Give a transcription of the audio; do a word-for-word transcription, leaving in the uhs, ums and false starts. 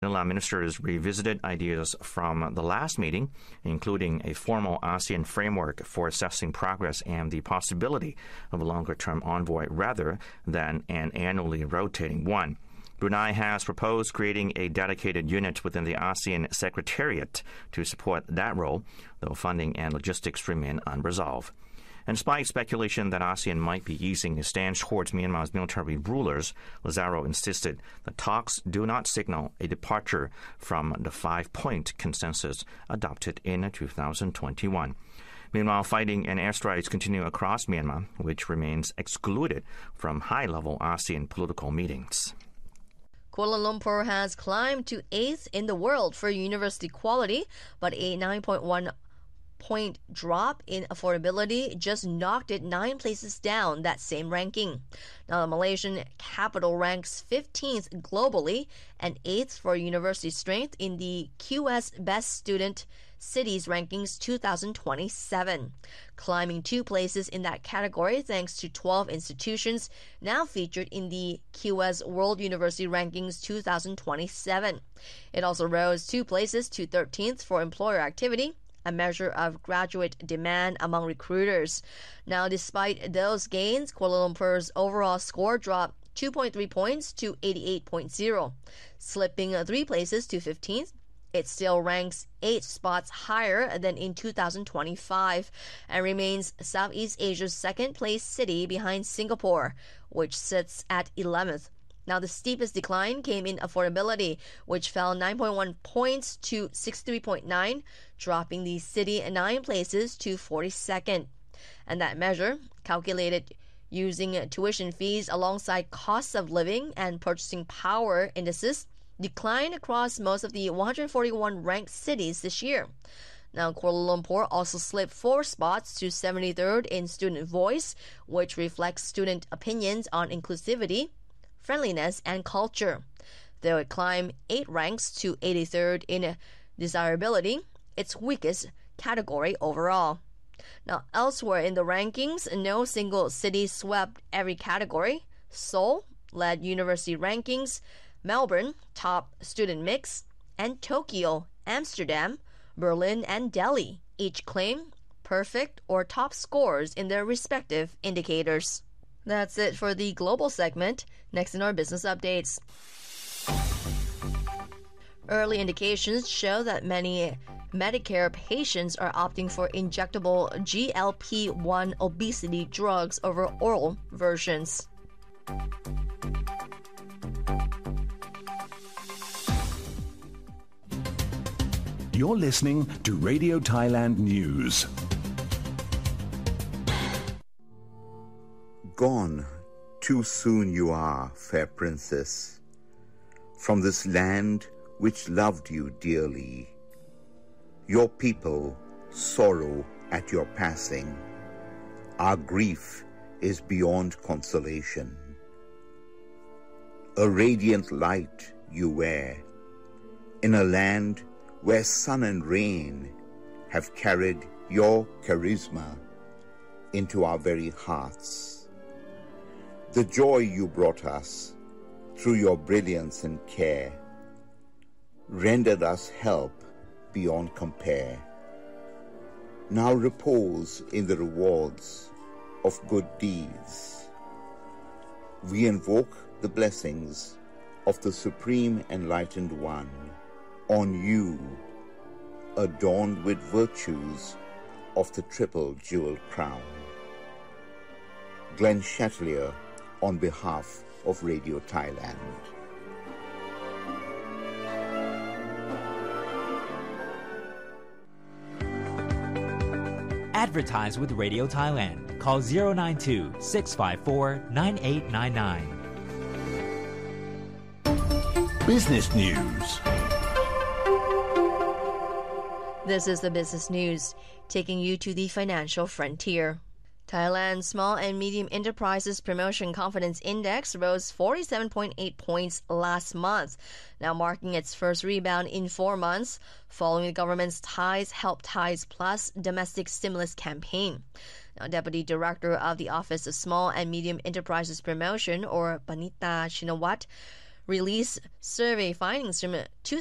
Manila ministers revisited ideas from the last meeting, including a formal ASEAN framework for assessing progress and the possibility of a longer-term envoy rather than an annually rotating one. Brunei has proposed creating a dedicated unit within the ASEAN Secretariat to support that role, though funding and logistics remain unresolved. And despite speculation that ASEAN might be easing its stance towards Myanmar's military rulers, Lazaro insisted that talks do not signal a departure from the five-point consensus adopted in two thousand twenty-one. Meanwhile, fighting and airstrikes continue across Myanmar, which remains excluded from high-level ASEAN political meetings. Kuala Lumpur has climbed to eighth in the world for university quality, but a nine point one point drop in affordability just knocked it nine places down that same ranking. Now, the Malaysian capital ranks fifteenth globally and eighth for university strength in the Q S Best Student Cities Rankings two thousand twenty-seven, climbing two places in that category thanks to twelve institutions now featured in the Q S World University Rankings two thousand twenty-seven. It also rose two places to thirteenth for employer activity, a measure of graduate demand among recruiters. Now, despite those gains, Kuala Lumpur's overall score dropped two point three points to eighty-eight point zero, slipping three places to fifteenth. It still ranks eight spots higher than in two thousand twenty-five and remains Southeast Asia's second-place city behind Singapore, which sits at eleventh. Now, the steepest decline came in affordability, which fell nine point one points to sixty-three point nine, dropping the city nine places to forty-second. And that measure, calculated using tuition fees alongside costs of living and purchasing power indices, declined across most of the one hundred forty-one ranked cities this year. Now, Kuala Lumpur also slipped four spots to seventy-third in student voice, which reflects student opinions on inclusivity, friendliness, and culture. Though it climbed eight ranks to eighty-third in desirability, its weakest category overall. Now, elsewhere in the rankings, no single city swept every category. Seoul led university rankings, Melbourne top student mix, and Tokyo, Amsterdam, Berlin, and Delhi each claim perfect or top scores in their respective indicators. That's it for the global segment. Next in our business updates. Early indications show that many Medicare patients are opting for injectable G L P one obesity drugs over oral versions. You're listening to Radio Thailand News. Gone, too soon you are, fair princess, from this land which loved you dearly. Your people sorrow at your passing. Our grief is beyond consolation. A radiant light you wear, in a land where sun and rain have carried your charisma into our very hearts. The joy you brought us through your brilliance and care rendered us help beyond compare. Now repose in the rewards of good deeds. We invoke the blessings of the Supreme Enlightened One on you, adorned with virtues of the triple jewel crown. Glenn Chatelier on behalf of Radio Thailand. Advertise with Radio Thailand. Call zero nine two, six five four, nine eight nine nine. Business News. This is the business news, taking you to the financial frontier. Thailand's Small and Medium Enterprises Promotion Confidence Index rose forty-seven point eight points last month, now marking its first rebound in four months, following the government's Thais Help Thais Plus domestic stimulus campaign. Now, Deputy Director of the Office of Small and Medium Enterprises Promotion, or Panita Shinawat, released survey findings from